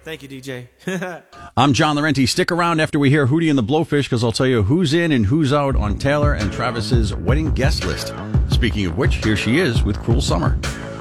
Thank you, DJ. I'm John Laurenti. Stick around after we hear Hootie and the Blowfish, because I'll tell you who's in and who's out on Taylor and Travis's wedding guest list. Speaking of which, here she is with Cruel Summer.